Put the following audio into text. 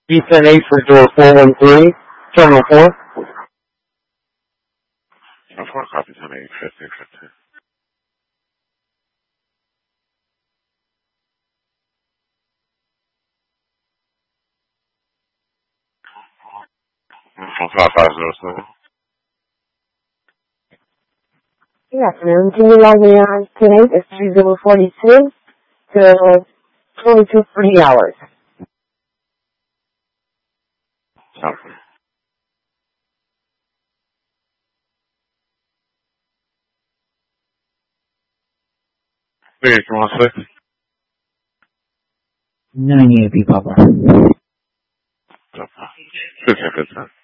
Descent 8 for door 413, Terminal 4. Terminal 4, copy 10-8, 15. From 5507. Good afternoon. Can you log me on tonight? It's 3042 to 22 free hours. Copy. Wait, 216? 98 Papa. 15.